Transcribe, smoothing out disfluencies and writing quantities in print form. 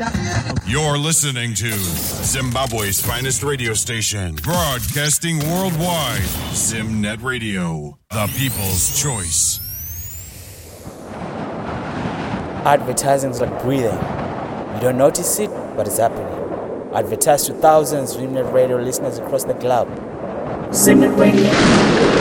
You're listening to Zimbabwe's finest radio station, broadcasting worldwide. Zimnet Radio, the people's choice. Advertising is like breathing. You don't notice it, but it's happening. Advertise to thousands of Zimnet Radio listeners across the globe. Zimnet Radio.